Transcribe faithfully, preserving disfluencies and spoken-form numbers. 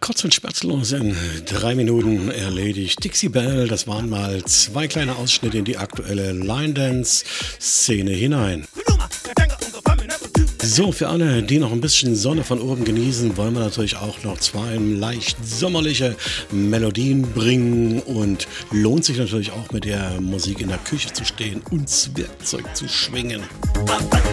Kurz und schmerzlos in drei Minuten erledigt. Dixie Belle, das waren mal zwei kleine Ausschnitte in die aktuelle Line-Dance-Szene hinein. So, für alle, die noch ein bisschen Sonne von oben genießen, wollen wir natürlich auch noch zwei leicht sommerliche Melodien bringen und lohnt sich natürlich auch mit der Musik in der Küche zu stehen und das Werkzeug zu schwingen.